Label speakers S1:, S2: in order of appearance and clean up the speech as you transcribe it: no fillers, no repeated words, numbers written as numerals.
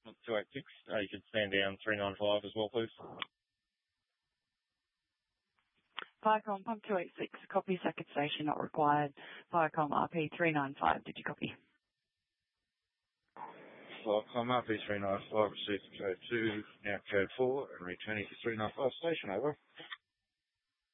S1: 286. You could stand down 395 as well, please.
S2: Viacom Pump 286, copy, second station not required. Viacom RP 395, did you copy?
S1: Viacom RP 395, received code 2, now code 4, and returning to 395 station, over.